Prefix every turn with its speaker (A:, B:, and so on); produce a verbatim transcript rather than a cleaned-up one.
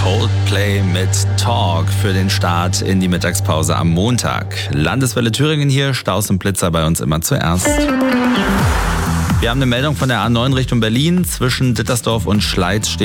A: Coldplay mit Talk für den Start in die Mittagspause am Montag. Landeswelle Thüringen hier, Staus und Blitzer bei uns immer zuerst. Wir haben eine Meldung von der A neun Richtung Berlin. Zwischen Dittersdorf und Schleiz steht